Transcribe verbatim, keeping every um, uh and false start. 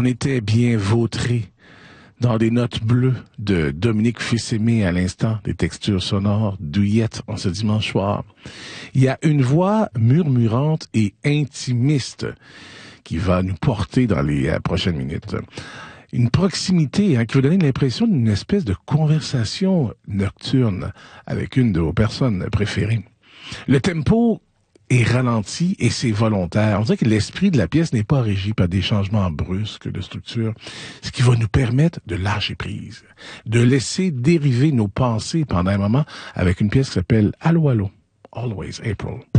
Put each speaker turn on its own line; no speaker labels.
était bien vautré dans des notes bleues de Dominique Fils-Aimé à l'instant, des textures sonores douillettes en ce dimanche soir. Il y a une voix murmurante et intimiste qui va nous porter dans les euh, prochaines minutes. Une proximité hein, qui va donner l'impression d'une espèce de conversation nocturne avec une de vos personnes préférées. Le tempo est ralenti et c'est volontaire. On dirait que l'esprit de la pièce n'est pas régi par des changements brusques de structure, ce qui va nous permettre de lâcher prise, de laisser dériver nos pensées pendant un moment avec une pièce qui s'appelle Allô, allô, Always April.